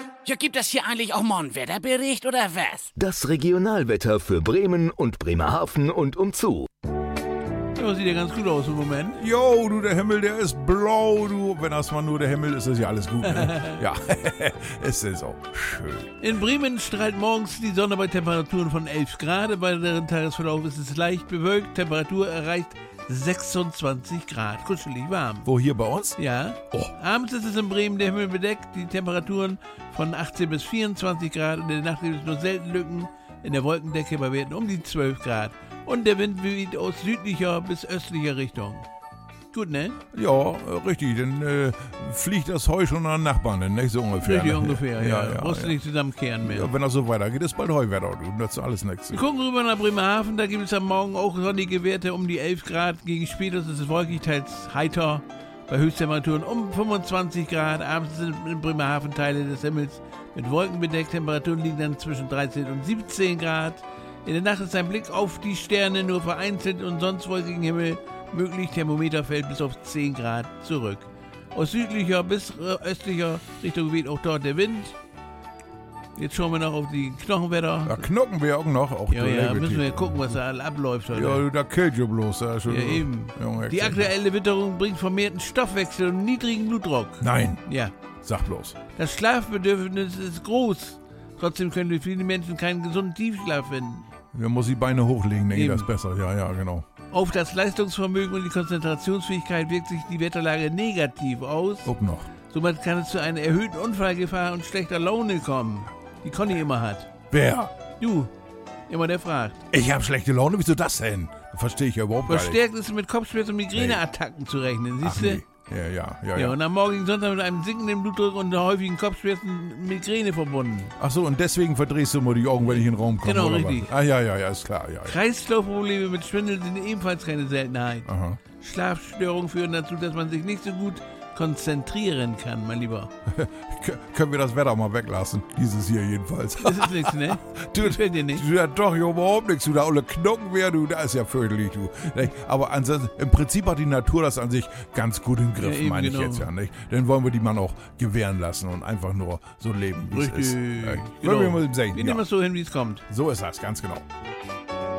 Ja, gibt es hier eigentlich auch mal einen Wetterbericht oder was? Das Regionalwetter für Bremen und Bremerhaven und umzu. Ja, sieht ja ganz gut aus im Moment. Jo, du, der Himmel, der ist blau, du. Wenn das mal nur der Himmel ist, ist ja alles gut. Ne? Ja, es ist auch schön. In Bremen strahlt morgens die Sonne bei Temperaturen von 11 Grad. Bei deren Tagesverlauf ist es leicht bewölkt. Temperatur erreicht 26 Grad. Kuschelig warm. Wo, hier bei uns? Ja. Oh. Abends ist es in Bremen der Himmel bedeckt. Die Temperaturen von 18 bis 24 Grad. In der Nacht gibt es nur selten Lücken in der Wolkendecke bei Werten um die 12 Grad. Und der Wind weht aus südlicher bis östlicher Richtung. Gut, ne? Ja, richtig. Dann fliegt das Heu schon an den Nachbarn, nicht so ungefähr. Richtig ne? ungefähr, ja. Brauchst du nicht zusammenkehren mehr. Ja, wenn das so weitergeht, ist bald Heuwetter. Du, das ist alles nichts. Wir gucken rüber nach Bremerhaven, da gibt es am Morgen auch sonnige Werte um die 11 Grad. Gegen später ist es wolkig, teils heiter, bei Höchsttemperaturen um 25 Grad. Abends sind in Bremerhaven Teile des Himmels mit Wolken bedeckt. Temperaturen liegen dann zwischen 13 und 17 Grad. In der Nacht ist ein Blick auf die Sterne nur vereinzelt und sonst wolkigen Himmel möglich. Thermometer fällt bis auf 10 Grad zurück. Aus südlicher bis östlicher Richtung weht auch dort der Wind. Jetzt schauen wir noch auf die Knochenwetter. Da knocken wir auch noch. Auch Ja, müssen wir gucken, was da abläuft heute. Ja, da killt ihr bloß. Ja, schon eben. Junge, Die aktuelle Witterung bringt vermehrten Stoffwechsel und niedrigen Blutdruck. Nein, Ja. sag bloß. Das Schlafbedürfnis ist groß. Trotzdem können viele Menschen keinen gesunden Tiefschlaf finden. Man muss die Beine hochlegen, denke ich, Eben. das ist besser. Ja, genau. Auf das Leistungsvermögen und die Konzentrationsfähigkeit wirkt sich die Wetterlage negativ aus. Guck noch. Somit kann es zu einer erhöhten Unfallgefahr und schlechter Laune kommen, die Conny immer hat. Wer? Du, immer der fragt. Ich habe schlechte Laune? Wieso das denn? Verstehe ich ja überhaupt gar nicht. Verstärkt ist mit Kopfschmerzen und Migräneattacken zu rechnen, Ach siehst du? nee. Ja. Und am morgigen Sonntag mit einem sinkenden Blutdruck und häufigen Kopfschmerzen Migräne verbunden. Ach so, und deswegen verdrehst du immer die Augen, wenn ich in den Raum komme. Genau, oder richtig. Was? Ah, ja, ist klar. Ja. Kreislaufprobleme mit Schwindel sind ebenfalls keine Seltenheit. Aha. Schlafstörungen führen dazu, dass man sich nicht so gut konzentrieren kann, mein Lieber. Können wir das Wetter mal weglassen? Dieses hier jedenfalls. Das ist nichts, ne? Du, Gefällt dir nicht? Du, ja, doch, überhaupt nichts. Du, da alle Knochen wär, du, da ist ja fürchterlich, du. Nicht? Aber ansonsten, im Prinzip hat die Natur das an sich ganz gut im Griff, Ja, eben, meine ich genau. jetzt ja nicht. Dann wollen wir die Mann auch gewähren lassen und einfach nur so leben, wie es ist. Richtig. Wollen wir mal Wir sehen? nehmen Ja. es so hin, wie es kommt. So ist das, ganz genau.